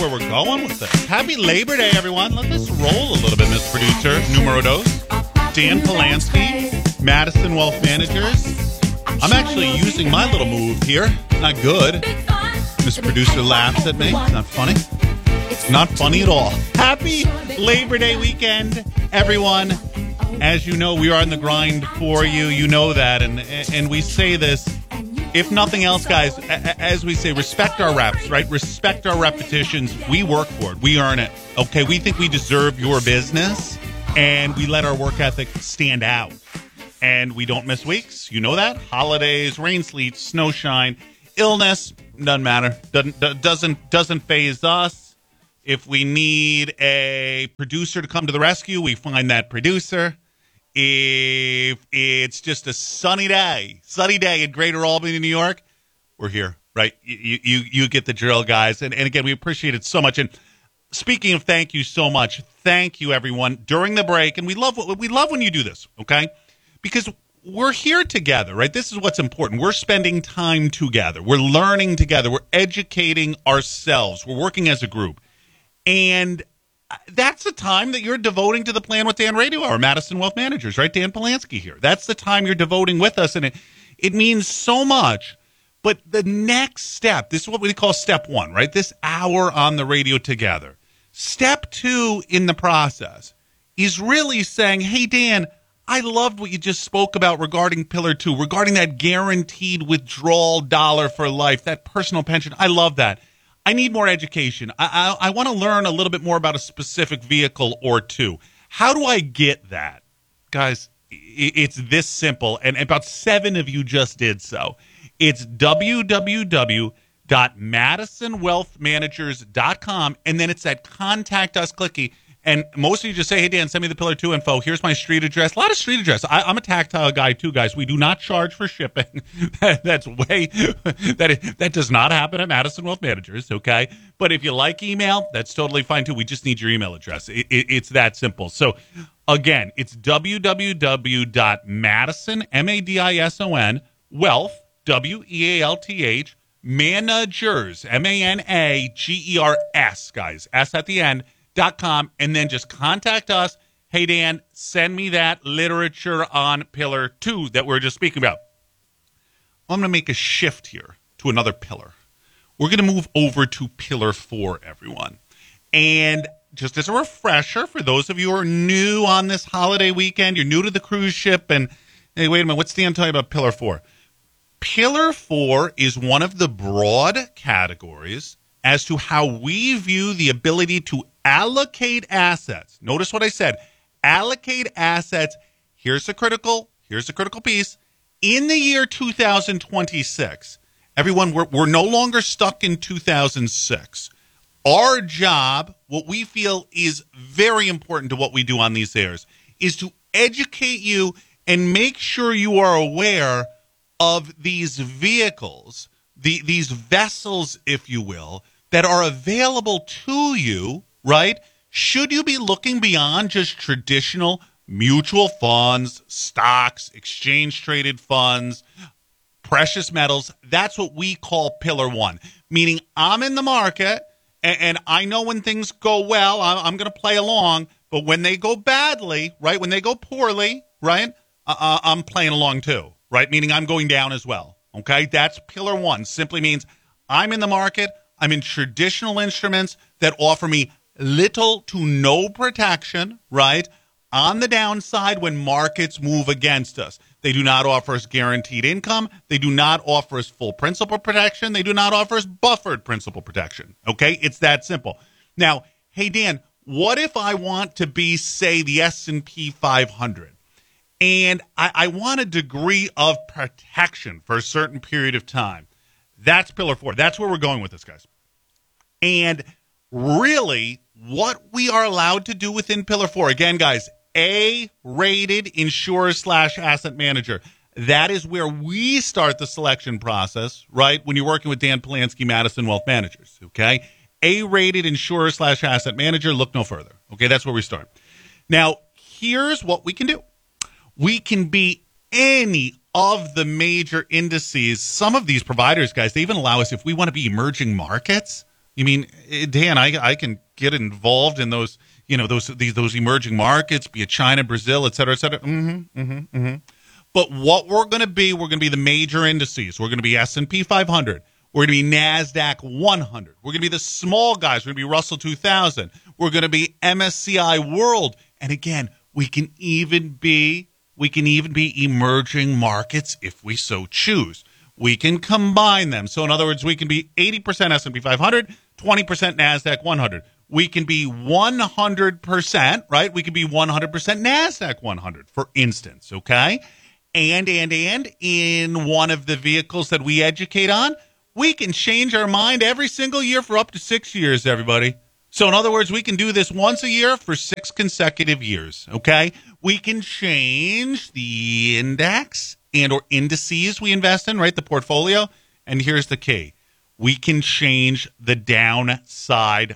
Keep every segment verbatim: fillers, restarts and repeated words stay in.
where we're going with this. Happy Labor Day, everyone. Let this roll a little bit, Mister Producer. Numero dos. Dan Polanski, Madison Wealth Managers. I'm actually using my little move here. Not good. Mister Producer laughs at me. It's not funny. It's not funny at all. Happy Labor Day weekend, everyone. As you know, we are in the grind for you. You know that. And, and we say this. If nothing else, guys, as we say, respect our reps, right? Respect our repetitions. We work for it. We earn it. Okay, we think we deserve your business, and we let our work ethic stand out. And we don't miss weeks. You know that. Holidays, rain, sleet, snow, shine, illness, doesn't matter. Doesn't, doesn't, doesn't faze us. If we need a producer to come to the rescue, we find that producer. If it's just a sunny day, sunny day in Greater Albany, New York, we're here, right? You you you get the drill, guys. And, and again, we appreciate it so much. And speaking of thank you so much, thank you, everyone, during the break. And we love we love when you do this, okay? Because we're here together, right? This is what's important. We're spending time together. We're learning together. We're educating ourselves. We're working as a group. And that's the time that you're devoting to the Plan with Dan Radio Hour, Madison Wealth Managers, right? Dan Polanski here. That's the time you're devoting with us, and it, it means so much. But the next step, this is what we call step one, right? This hour on the radio together. Step two in the process is really saying, hey, Dan, I loved what you just spoke about regarding Pillar two, regarding that guaranteed withdrawal dollar for life, that personal pension. I love that. I need more education. I, I, I want to learn a little bit more about a specific vehicle or two. How do I get that? Guys, it's this simple, and about seven of you just did so. It's w w w dot madison wealth managers dot com, and then it's that Contact Us clicky. And most of you just say, hey, Dan, send me the Pillar two info. Here's my street address. A lot of street address. I, I'm a tactile guy, too, guys. We do not charge for shipping. That's way that that does not happen at Madison Wealth Managers, okay? But if you like email, that's totally fine, too. We just need your email address. It, it, it's that simple. So, again, it's w w w dot madison, M A D I S O N, wealth, W E A L T H, managers, M A N A G E R S, guys, S at the end, Dot com, and then just contact us. Hey, Dan, send me that literature on Pillar two that we are just speaking about. I'm going to make a shift here to another pillar. We're going to move over to Pillar four, everyone. And just as a refresher, for those of you who are new on this holiday weekend, you're new to the cruise ship, and hey, wait a minute, what's Dan telling you about Pillar four? Pillar four is one of the broad categories as to how we view the ability to allocate assets. Notice what I said. Allocate assets. Here's the critical, here's the critical piece. In the year two thousand twenty-six, everyone, we're, we're no longer stuck in two thousand six. Our job, what we feel is very important to what we do on these airs, is to educate you and make sure you are aware of these vehicles, the, these vessels, if you will, that are available to you, right? Should you be looking beyond just traditional mutual funds, stocks, exchange-traded funds, precious metals? That's what we call Pillar one, meaning I'm in the market, and, and I know when things go well, I'm, I'm going to play along, but when they go badly, right, when they go poorly, right, uh, I'm playing along too, right, meaning I'm going down as well, okay? That's Pillar one. Simply means I'm in the market, I'm in traditional instruments that offer me little to no protection, right, on the downside when markets move against us. They do not offer us guaranteed income. They do not offer us full principal protection. They do not offer us buffered principal protection, okay? It's that simple. Now, hey, Dan, what if I want to be, say, the S and P five hundred, and I, I want a degree of protection for a certain period of time? That's Pillar four. That's where we're going with this, guys. And really, what we are allowed to do within Pillar four, again, guys, A-rated insurer slash asset manager. That is where we start the selection process, right, when you're working with Dan Polanski, Madison Wealth Managers, okay? A-rated insurer slash asset manager, look no further, okay? That's where we start. Now, here's what we can do. We can be any of the major indices. Some of these providers, guys, they even allow us, if we want to be emerging markets, You mean, eh, Dan, I, I can get involved in those, you know, those these those emerging markets, be it China, Brazil, et cetera, et cetera. Mm-hmm, mm-hmm, mm-hmm. But what we're going to be, we're going to be the major indices. We're going to be S and P five hundred. We're going to be NASDAQ one hundred. We're going to be the small guys. We're going to be Russell two thousand. We're going to be M S C I World. And again, we can even be we can even be emerging markets if we so choose. We can combine them. So in other words, we can be eighty percent S and P five hundred, twenty percent NASDAQ one hundred. We can be one hundred percent, right? We can be one hundred percent NASDAQ one hundred, for instance, okay? And, and, and in one of the vehicles that we educate on, we can change our mind every single year for up to six years, everybody. So in other words, we can do this once a year for six consecutive years, okay? We can change the index and or indices we invest in, right, the portfolio. And here's the key. We can change the downside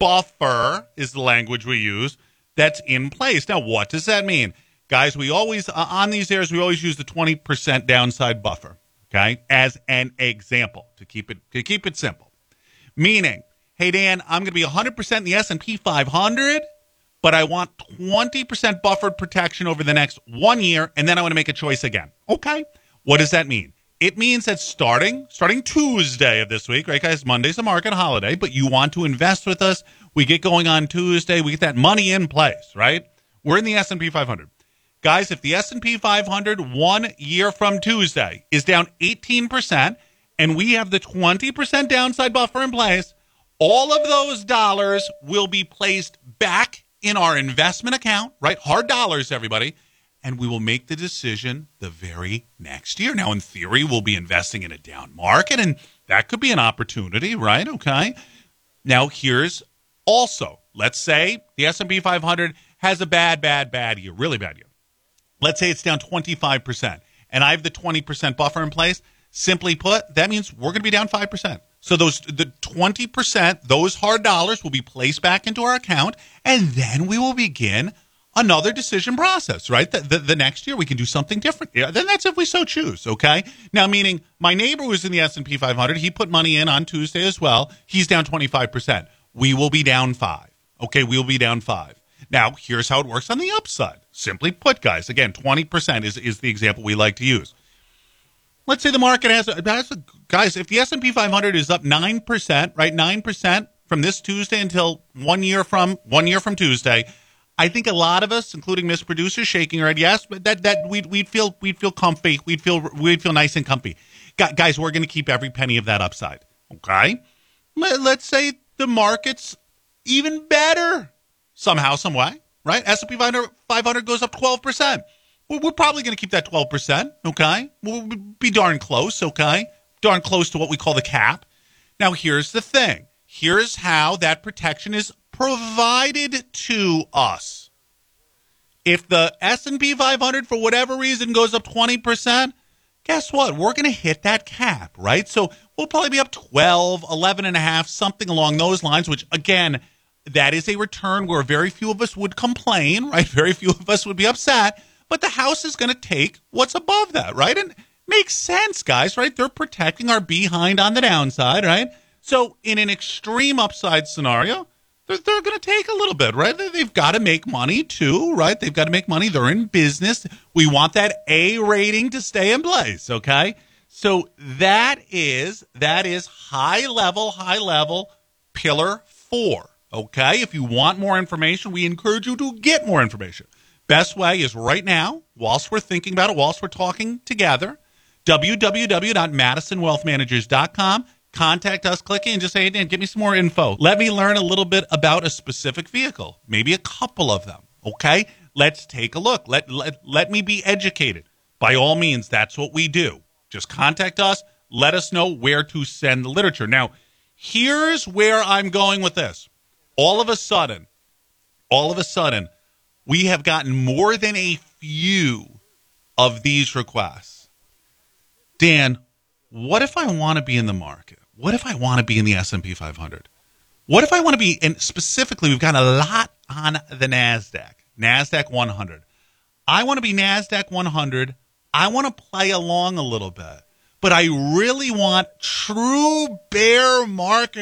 buffer is the language we use that's in place. Now, what does that mean? Guys, we always, uh, on these areas, we always use the twenty percent downside buffer, okay, as an example to keep it to keep it simple. Meaning, hey, Dan, I'm going to be one hundred percent in the S and P five hundred, but I want twenty percent buffered protection over the next one year, and then I want to make a choice again. Okay, what does that mean? It means that starting starting Tuesday of this week, right, guys? Monday's a market holiday, but you want to invest with us. We get going on Tuesday. We get that money in place, right? We're in the S and P five hundred. Guys, if the S and P five hundred one year from Tuesday is down eighteen percent and we have the twenty percent downside buffer in place, all of those dollars will be placed back in our investment account, right? Hard dollars, everybody. And we will make the decision the very next year. Now, in theory, we'll be investing in a down market, and that could be an opportunity, right? Okay. Now, here's also, let's say the S and P five hundred has a bad, bad, bad year, really bad year. Let's say it's down twenty-five percent, and I have the twenty percent buffer in place. Simply put, that means we're going to be down five percent. So those the twenty percent, those hard dollars will be placed back into our account, and then we will begin another decision process, right? The, the, the next year we can do something different. Yeah, then that's if we so choose, okay? Now, meaning my neighbor who's in the S and P five hundred, he put money in on Tuesday as well. He's down twenty-five percent. We will be down five. Okay, we'll be down five. Now, here's how it works on the upside. Simply put, guys, again, twenty percent is, is the example we like to use. Let's say the market has, a, has a, guys, if the S and P five hundred is up nine percent, right, nine percent from this Tuesday until one year from one year from Tuesday, I think a lot of us, including Miss Producer, shaking her head, yes, but that that we'd we'd feel we'd feel comfy, we'd feel we'd feel nice and comfy. Guys, we're going to keep every penny of that upside. Okay, let's say the market's even better somehow, some way, right? S and P five hundred goes up twelve percent. We're probably going to keep that twelve percent. Okay, we'll be darn close. Okay, darn close to what we call the cap. Now, here's the thing. Here's how that protection is provided to us. If the S and P five hundred, for whatever reason, goes up twenty percent, guess what? We're going to hit that cap, right? So we'll probably be up twelve, eleven and a half, something along those lines, which, again, that is a return where very few of us would complain, right? Very few of us would be upset, but the house is going to take what's above that, right? And makes sense, guys, right? They're protecting our behind on the downside, right? So in an extreme upside scenario, they're, they're going to take a little bit, right? They've got to make money too, right? They've got to make money. They're in business. We want that A rating to stay in place, okay? So that is that is high level, high level pillar four, okay? If you want more information, we encourage you to get more information. Best way is right now, whilst we're thinking about it, whilst we're talking together, w w w dot madison wealth managers dot com. Contact us, click in, just say, hey, Dan, give me some more info. Let me learn a little bit about a specific vehicle, maybe a couple of them, okay? Let's take a look. Let, let, let me be educated. By all means, that's what we do. Just contact us. Let us know where to send the literature. Now, here's where I'm going with this. All of a sudden, all of a sudden, we have gotten more than a few of these requests. Dan, what if I want to be in the market? What if I want to be in the S and P five hundred? What if I want to be, and specifically, we've got a lot on the NASDAQ, NASDAQ one hundred. I want to be NASDAQ one hundred. I want to play along a little bit, but I really want true bear market protection.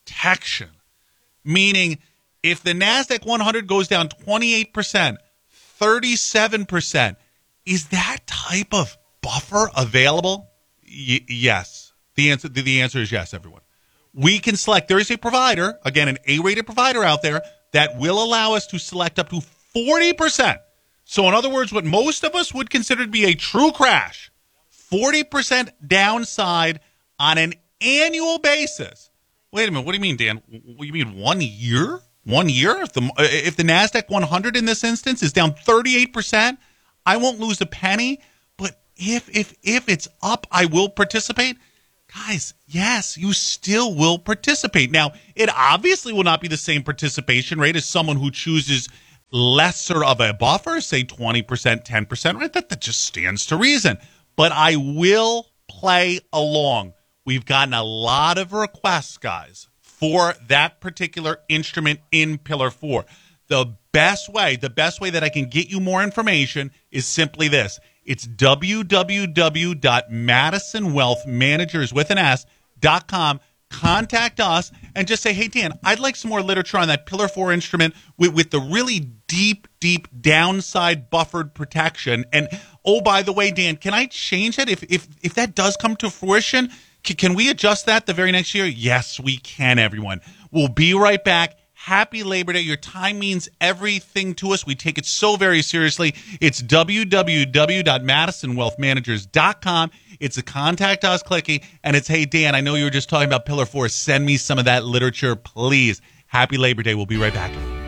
protection. Meaning, if the NASDAQ one hundred goes down twenty-eight percent, thirty-seven percent, is that type of buffer available? Y- yes. The answer, the answer is yes, everyone. We can select. There is a provider, again, an A-rated provider out there that will allow us to select up to forty percent. So in other words, what most of us would consider to be a true crash, forty percent downside on an annual basis. Wait a minute. What do you mean, Dan? What, you mean one year? One year? If the if the NASDAQ one hundred in this instance is down thirty-eight percent, I won't lose a penny. But if if if it's up, I will participate. Guys, yes, you still will participate. Now, it obviously will not be the same participation rate as someone who chooses lesser of a buffer, say twenty percent, ten percent, right? That, that just stands to reason. But I will play along. We've gotten a lot of requests, guys, for that particular instrument in Pillar four. The best way, the best way that I can get you more information is simply this. It's w w w dot madison wealth managers with an S dot com. Contact us and just say, hey, Dan, I'd like some more literature on that Pillar four instrument with, with the really deep, deep downside buffered protection. And, oh, by the way, Dan, can I change it? If if if that does come to fruition, can, can we adjust that the very next year? Yes, we can, everyone. We'll be right back. Happy Labor Day. Your time means everything to us. We take it so very seriously. It's w w w dot madison wealth managers dot com. It's a contact us clicky, and it's, hey, Dan, I know you were just talking about Pillar four. Send me some of that literature, please. Happy Labor Day. We'll be right back.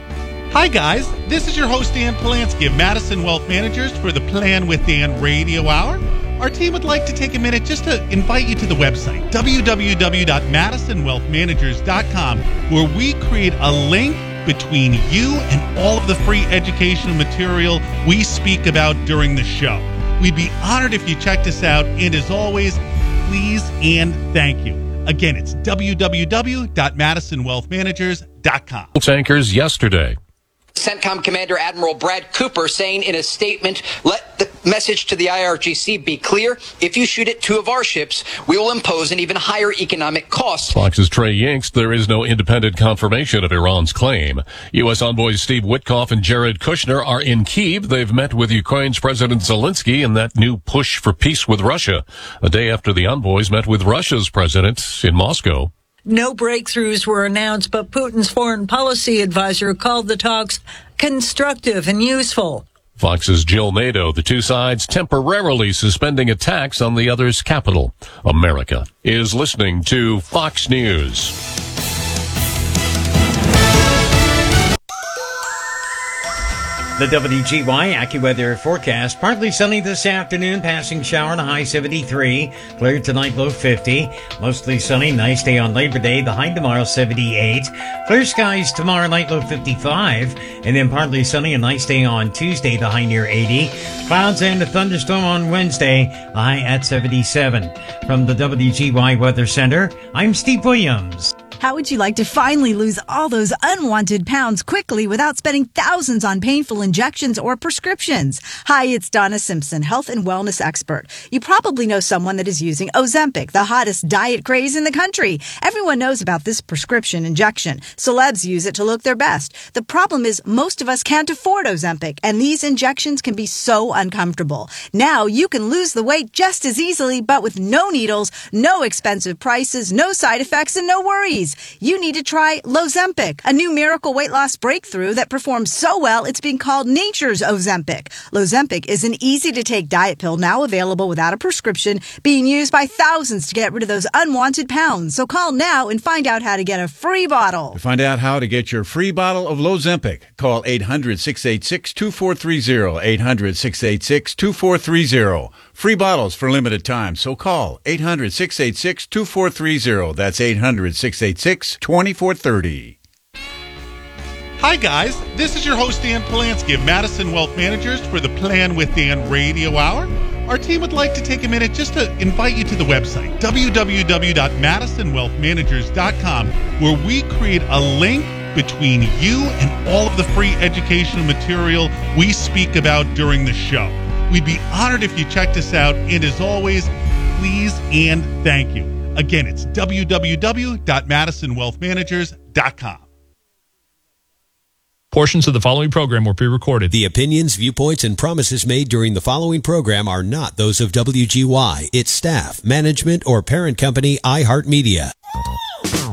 Hi, guys. This is your host, Dan Polanski of Madison Wealth Managers for the Plan with Dan Radio Hour. Our team would like to take a minute just to invite you to the website, w w w dot madison wealth managers dot com, where we create a link between you and all of the free educational material we speak about during the show. We'd be honored if you checked us out, and as always, please and thank you. Again, it's w w w dot madison wealth managers dot com. Tankers yesterday. CENTCOM Commander Admiral Brad Cooper saying in a statement, let the message to the I R G C be clear. If you shoot at two of our ships, we will impose an even higher economic cost. Fox's Trey Yingst, there is no independent confirmation of Iran's claim. U S envoys Steve Witkoff and Jared Kushner are in Kyiv. They've met with Ukraine's President Zelensky in that new push for peace with Russia, a day after the envoys met with Russia's president in Moscow. No breakthroughs were announced, but Putin's foreign policy advisor called the talks constructive and useful. Fox's Jill Nato, the two sides temporarily suspending attacks on the other's capital. America is listening to Fox News. The W G Y AccuWeather forecast. Partly sunny this afternoon, passing shower and a high seventy-three. Clear tonight, low fifty. Mostly sunny, nice day on Labor Day. The high tomorrow, seventy-eight. Clear skies tomorrow night, low fifty-five. And then partly sunny, a nice day on Tuesday, the high near eighty. Clouds and a thunderstorm on Wednesday, the high at seventy-seven. From the W G Y Weather Center, I'm Steve Williams. How would you like to finally lose all those unwanted pounds quickly without spending thousands on painful injections or prescriptions? Hi, it's Donna Simpson, health and wellness expert. You probably know someone that is using Ozempic, the hottest diet craze in the country. Everyone knows about this prescription injection. Celebs use it to look their best. The problem is most of us can't afford Ozempic, and these injections can be so uncomfortable. Now you can lose the weight just as easily, but with no needles, no expensive prices, no side effects, and no worries. You need to try Lozempic, a new miracle weight loss breakthrough that performs so well it's being called nature's Ozempic. Lozempic is an easy-to-take diet pill now available without a prescription, being used by thousands to get rid of those unwanted pounds. So call now and find out how to get a free bottle. To find out how to get your free bottle of Lozempic, call eight hundred, six eight six, two four three zero, eight hundred, six eight six, two four three zero. Free bottles for limited time, so call eight hundred, six eight six, two four three zero. That's eight hundred, six eight six, two four three zero. Hi, guys. This is your host, Dan Polanski of Madison Wealth Managers for the Plan with Dan Radio Hour. Our team would like to take a minute just to invite you to the website, w w w dot madison wealth managers dot com, where we create a link between you and all of the free educational material we speak about during the show. We'd be honored if you checked us out, and as always, please and thank you. Again, it's w w w dot madison wealth managers dot com. Portions of the following program were pre-recorded. The opinions, viewpoints, and promises made during the following program are not those of W G Y, its staff, management, or parent company iHeartMedia.